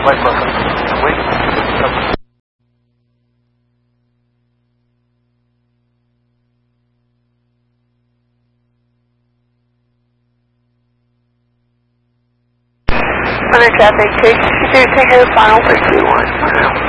Mike Wilson. Wait. Under traffic, take your final for 2-1.